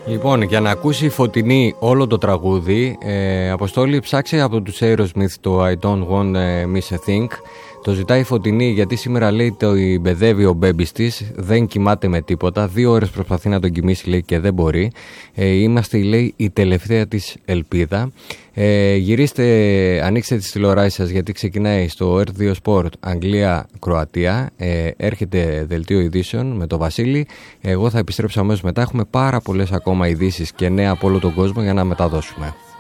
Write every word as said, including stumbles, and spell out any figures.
Λοιπόν, για να ακούσει η Φωτεινή όλο το τραγούδι, ε, Αποστόλη, ψάξε από τους Aerosmith το I don't want miss a thing. Το ζητάει η Φωτεινή γιατί σήμερα, λέει, το μπεδεύει ο μπέμπης της, δεν κοιμάται με τίποτα. Δύο ώρες προσπαθεί να τον κοιμήσει, λέει, και δεν μπορεί. Ε, είμαστε, λέει, η τελευταία της ελπίδα. Ε, γυρίστε, ανοίξτε τις τηλεοράσεις σας γιατί ξεκινάει στο ερ δύο Sport Αγγλία-Κροατία. Ε, έρχεται δελτίο ειδήσεων με το Βασίλη. Εγώ θα επιστρέψω αμέσως μετά. Έχουμε πάρα πολλές ακόμα ειδήσεις και νέα από όλο τον κόσμο για να μεταδώσουμε.